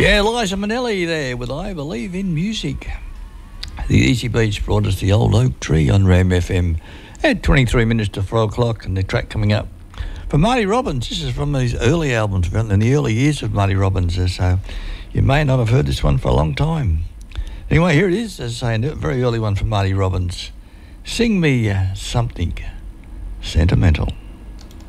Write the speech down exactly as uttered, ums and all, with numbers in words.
Yeah, Liza Minnelli there with I Believe in Music. The Easy Beats brought us the Old Oak Tree on Ram F M at twenty-three minutes to four o'clock, and the track coming up from Marty Robbins. This is from these early albums, in the early years of Marty Robbins, so you may not have heard this one for a long time. Anyway, here it is, as I say, a very early one from Marty Robbins. Sing Me uh, Something Sentimental.